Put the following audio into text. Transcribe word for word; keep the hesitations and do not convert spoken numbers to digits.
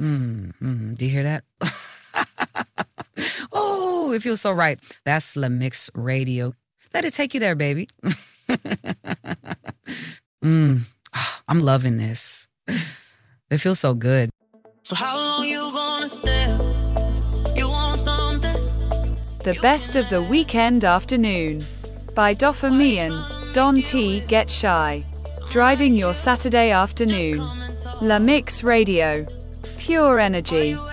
Mm, mm, do you hear that? Oh, it feels so right. That's La Mix Radio. Let it take you there, baby. mm, I'm loving this. It feels so good. So how long you gonna stay? You want something? The best of the weekend afternoon. By Dofamian, Don T. Get Shy. Driving your Saturday afternoon. La Mix Radio. Pure energy.